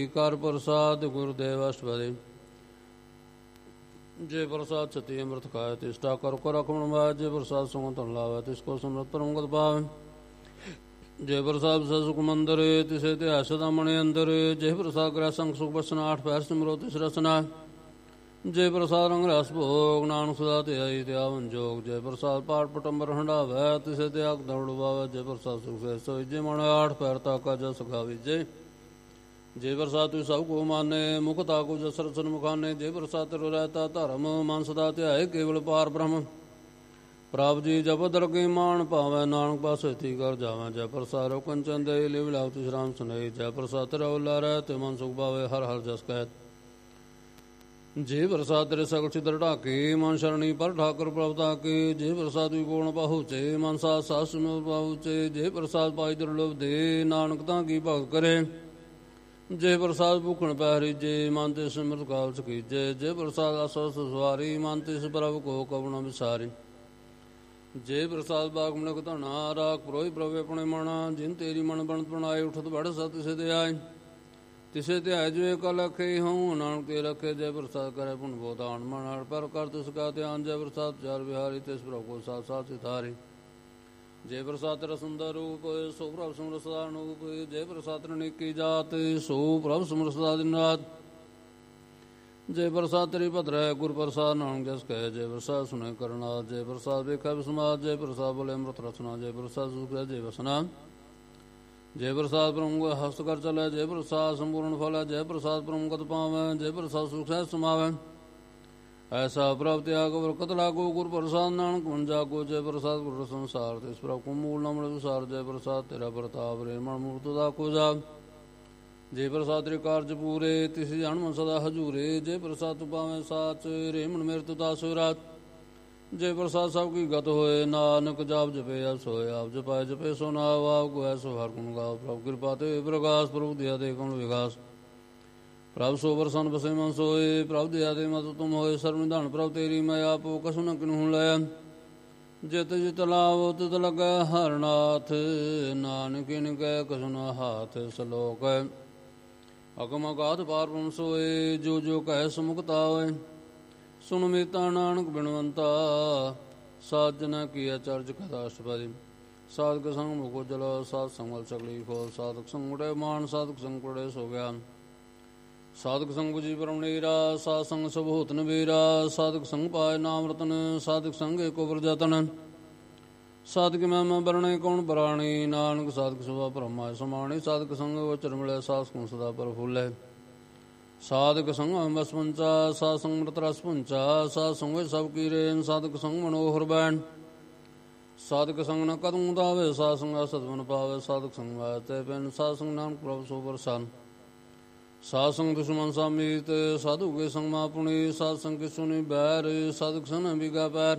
ਕਰ ਪ੍ਰਸਾਦ ਗੁਰਦੇਵ ਅਸ਼ਟਪਦੀ। ਜੇ ਪ੍ਰਸਾਦ ਛਤੀ ਅੰਮ੍ਰਿਤ ਖਾਏ ਤਿਸਟਾ ਕਰ ਕੋ ਰਖਮਣ ਮਾਇਆ। ਜੇ ਪ੍ਰਸਾਦ ਸੁਖ ਧਨ ਲਾਵੇ ਤਿਸਕੋ ਸਮਰਤ ਪਰਮਗਤ ਪਾਵੇ। ਜੇ ਪ੍ਰਸਾਦ ਸੁਖ ਮੰਦਰ ਤਿਸੇ ਧਿਆਸ ਸਦਾ ਮਣੇ ਅੰਦਰ। ਜੇ ਪ੍ਰਸਾਦ ਗ੍ਰਹਿ ਸੰਗ ਸੁਖ ਬਸਨਾ ਆਠ ਪੈਰ ਸਿਮਰੋ ਤਿਸ ਰਸਨਾ। ਜੇ ਪ੍ਰਸਾਦ ਰੰਗ ਰਸ ਭੋਗ ਨਾਨਕ ਸਦਾ ਧਿਆਈ ਧਿਆਵਨ ਜੋਗ। ਜੇ ਪ੍ਰਸਾਦ ਪਾਠ ਪਟੰਬਰ ਹੰਡਾਵੇ ਤਿਸੇ ਧਿਆਕ ਦੌੜ ਬਾਵੇ। ਜੇ ਪ੍ਰਸਾਦ ਸੁਖ ਸੇ ਸੋਈਜੇ ਮਣ ਆਠ ਪੈਰ ਤਾਕਾ ਜਸ ਗਾਵੀਜੇ। ਜੇ ਪ੍ਰਸਾਦ ਤੁ ਸਭ ਕੋ ਮਾਨੇ ਮੁਖ ਤਾਕੂ ਜਸਰ ਸਨਮੁਖਾਨੇ। ਜੇ ਪ੍ਰਸਾਦ ਤਿਰ ਰਹਿਤਾ ਧਰਮ ਮਨ ਸਦਾ ਧਿਆਏ ਕੇਵਲ ਪਾਰ ਬ੍ਰਹਮ। ਪ੍ਰਭ ਜੀ ਜਪ ਦਰਗੇ ਮਾਨ ਭਾਵੇਂ ਨਾਨਕ ਪਾਸੇ ਤੀ ਕਰ ਜਾਵੇਂ। ਜੈ ਪ੍ਰਸਾਦ ਕੰਚਨ ਦੇ ਲਿਵ ਲਾਉ ਤਿਸ ਰਾਮ ਸੁਨਈ। ਜੈ ਪ੍ਰਸਾਦ ਤੇਰਾ ਉਲਾ ਰਹਿ ਤੇ ਮਨ ਸੁਖ ਪਾਵੇ ਹਰ ਹਰ ਜਸ ਕਹਿਤ। ਜੇ ਪ੍ਰਸਾਦ ਤੇਰੇ ਸਗਲ ਛਿਦਰ ਢਾਕੇ ਮਨ ਸ਼ਰਣੀ ਪਰ ਠਾਕੁਰ ਪ੍ਰਭ ਤਾਕੇ। ਜੇ ਪ੍ਰਸਾਦ ਵੀ ਕੋਣ ਪਹੁੰਚੇ ਮਨ ਸਾਥ ਸਾਸ ਨੂੰ ਪਹੁੰਚੇ। ਜੇ ਪ੍ਰਸਾਦ ਪਾਈ ਦੁਰਲਭ ਦੇ ਨਾਨਕ ਤਾਂ ਕੀ ਭਗਤ ਕਰੇ। ਜੇ ਪ੍ਰਸਾਦ ਭੁਖਣ ਪੈ ਰੀਜੇ ਮਨ ਤੇ ਸਿਮਰਤ ਕਾਲ ਸਕੀਜੇ। ਜੇ ਪ੍ਰਸਾਦ ਅਸਵਸ ਸਵਾਰੀ ਮਨ ਤਿਸ ਪ੍ਰਭ ਕੋ ਕਵਣਾ ਵਿਸਾਰੀ। ਜੇ ਪ੍ਰਸਾਦ ਬਾਗ ਮਨੁਖ ਧਣਾ ਰਾਖ ਪਰੋਈ ਪ੍ਰਭ ਆਪਣੇ ਮਣਾ। ਜਿਨ ਤੇਰੀ ਮਨ ਬਣਤ ਬਣਾਏ ਉਠਤ ਬੜ ਸਤ ਤਿਸੇ ਤੇ ਆਏ। ਤਿਸੇ ਤੇ ਆਏ ਜੋ ਇੱਕ ਲਖੇ ਹਉ ਨਾਨਕ ਤੇ ਰਖੇ। ਜੇ ਪ੍ਰਸਾਦ ਕਰੇ ਪੁਨ ਬੋਧਾਨ ਮਨ ਪਰ ਕਰ ਤਿਸ ਕਾ ਧਿਆਨ। ਜੇ ਪ੍ਰਸਾਦ ਚਾਰ ਵਿਹਾਰੀ ਤਿਸ ਪ੍ਰਭ ਕੋ ਸਾਥ ਸਾਥ ਸਿਤਾਰੇ। ਜੇ ਪ੍ਰਸਾਦ ਤੇਰਾ ਸੁੰਦਰ ਰੂਪ ਸੋ ਪ੍ਰਭ ਸਿਮਰ ਸਦਾ ਅਨੂਪ। ਜੇ ਪ੍ਰਸਾਦ ਨੇਕੀ ਜਾਤ ਸੋ ਪ੍ਰਭ ਸਿਮਰ ਸਦਾ ਦਿਨ ਰਾਤ। ਜੇ ਪ੍ਰਸਾਦ ਤੇਰੀ ਭਦਰੈ ਗੁਰ ਪ੍ਰਸਾਦ ਨਾਨਕ ਜਸ ਕਹੈ। ਜੇ ਪ੍ਰਸਾਦ ਸੁਣੇ ਕਰਨਾ। ਜੇ ਪ੍ਰਸਾਦ ਵੇਖੈ ਵਿਸਮਾਦ। ਜੇ ਪ੍ਰਸਾਦ ਬੋਲੇ ਅੰਮ੍ਰਿਤ ਰਸਨਾ। ਜੇ ਪ੍ਰਸਾਦ ਸੁਖੈ ਜੇ ਵਸਨਾ। ਜੇ ਪ੍ਰਸਾਦ ਪ੍ਰਮੁਖ ਹਸਤ ਕਰ ਚਲੈ। ਜੇ ਪ੍ਰਸਾਦ ਸੰਪੂਰਨ ਫਲ ਹੈ। ਜੇ ਪ੍ਰਸਾਦ ਪ੍ਰਮੁਖਤ ਪਾਵੈ। ਜੇ ਪ੍ਰਸਾਦ ਸੁਖੈ ਸਮਾਵੈ। ਐਸਾ ਪ੍ਰਭ ਤਿਆਗ ਬਰਕਤ ਲਾਗੋ ਗੁਰ ਪ੍ਰਸਾਦ ਨਾਨਕ ਮਨ ਜਾਗੋ। ਜੇ ਪ੍ਰਸਾਦ ਗੁਰ ਸੰਸਾਰ ਤਿਸ ਪ੍ਰਭ ਕੋ ਮੂਲ ਨਮਲ ਵਿਸਾਰ। ਜੇ ਪ੍ਰਸਾਦ ਤੇਰਾ ਪ੍ਰਤਾਪ ਰੇ ਮਨ ਮੂਰਤ ਦਾ ਕੋ ਜਾਗ। ਜੇ ਪ੍ਰਸਾਦ ਤੇਰੇ ਕਾਰਜ ਪੂਰੇ ਤਿਸ ਜਨਮ ਸਦਾ ਹਜੂਰੇ। ਜੇ ਪ੍ਰਸਾਦ ਤੂੰ ਪਾਵੇਂ ਸਾਚ ਰੇ ਮਨ ਮੇਰੇ ਤੂ ਦਾਸ ਰਾਤ। ਜੇ ਪ੍ਰਸਾਦ ਸਭ ਕੀ ਗਤ ਹੋਏ ਨਾਨਕ ਜਾਪ ਜਪੇ ਆਪ ਸੋਏ। ਆਪ ਜਪਾਏ ਜਪੇ ਸੋ ਨਾਮ ਆਪ ਕੋ ਐਸੋ ਹਰ ਗੁਣ ਗਾਓ। ਪ੍ਰਭ ਕਿਰਪਾ ਤੇ ਪ੍ਰਕਾਸ਼ ਪ੍ਰਭੂ ਦਿਆ ਦੇ ਕਉ ਵਿਗਾਸ। ਪ੍ਰਭ ਸੋ ਪ੍ਰਸੰਨ ਬਸੇ ਮਨ ਸੋਏ। ਪ੍ਰਭ ਦਿਆ ਦੇ ਮਤ ਤੁਮ ਹੋਏ। ਸਰਬ ਨਿਧਾਨ ਪ੍ਰਭ ਤੇਰੀ ਮੈਂ ਆਪੋ ਕਛੁ ਨ ਕਿਨਹੂ ਲੈ। ਜਿਤ ਜਿਤ ਲਾਵ ਤਿਤ ਲੱਗੈ ਹਰਿ ਨਾਥ। ਨਾਨਕ ਇਨ ਕੈ ਕਛੁ ਨ ਹਾਥ। ਸਲੋਕ ਅਗਮ ਅਗਾਧ ਪਾਰ ਬ੍ਰਹਮ ਸੋਏ। ਜੋ ਜੋ ਕਹਿ ਸੁਮੁਖਤਾ ਹੋਏ। ਸੁਨ ਮੀਤਾ ਨਾਨਕ ਬਿਨਵੰਤਾ। ਸਾਧ ਜਨਾ ਕੀ ਅਚਰਜ ਕਥਾ ਅਸ਼ਟਪਦੀ। ਸਾਧਕ ਸੰਗ ਮੁਖ ਉਜਲ ਸਾਧ ਸੰਗ ਸਗਲੀ ਖੋਲ। ਸਾਧਕ ਸੰਗ ਉਡੇ ਮਾਨ ਸਾਧਕ ਸੰਗ ਉਡੇ ਸੋ ਗਿਆਨ। ਸਾਧਕ ਸੰਗ ਬੁਝੀ ਪਰਮ ਨੀਰਾ। ਸਾਧ ਸੰਗ ਸਭੂਤ ਨਬੀਰਾ। ਸਾਧਕ ਸੰਗ ਪਾਏ ਨਾਮ ਰਤਨ। ਸਾਧਕ ਸੰਗ ਏਕੋ ਵਰਜਤਨ। ਸਾਧਕ ਮਹਿਮਾ ਬਰਣੇ ਕੌਣ ਬਰਾਣੀ। ਨਾਨਕ ਸਾਧਕ ਸੁਭਾ ਬ੍ਰਹਮਾ ਸਮਾਣੀ। ਸਾਧਕ ਸੰਗ ਉਚਰ ਮਿਲੇ ਸਾਧਕ ਸਦਾ ਪ੍ਰਫੁੱਲੇ। ਸਾਧਕ ਸੰਗ ਬਸ ਪੰਚਾ। ਸਾਧ ਸੰਗ ਮ੍ਰਿਤ ਰਸ ਪੁੰਚਾ। ਸਾਧ ਸੰਗ ਸਭ ਕੀ ਰੇਨ। ਸਾਧਕ ਸੰਗ ਮਨੋਹਰ ਬੈਣ। ਸਾਧਕ ਸੰਗ ਨ ਕਦੂ ਦਾਵੇ। ਸਾਧ ਸੰਗ ਸਤਵਨ ਪਾਵੇ। ਸਾਧਕ ਸੰਗ ਤੇ ਪੈਨ। ਸਾਧ ਸੰਗ ਨਾਨਕ ਪ੍ਰਭ ਸੋ ਪ੍ਰਸੰਨ। ਸਾਧ ਸੰਗ ਦੁਸ਼ਮਨ ਸਾਮੀਤ। ਸਾਧੂ ਕੇ ਸੰਗ ਮਾ ਪੁਣੀ। ਸਾਧ ਸੰਗ ਸੁਣੀ ਬੈਰ। ਸਾਧਕ ਸੰਗ ਬਿਗਾ ਪੈਰ।